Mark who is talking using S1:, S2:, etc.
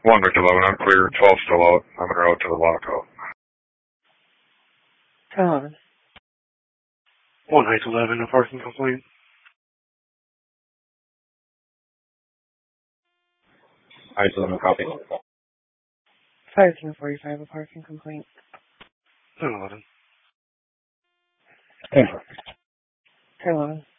S1: 1 Victor 11, I'm clear. 12 still out. I'm en route to the lockout.
S2: 10-11.
S3: 1 Victor 11, a parking complaint.
S4: 11, copy.
S2: 5-45, a parking complaint.
S3: 10-11.
S2: 10-11.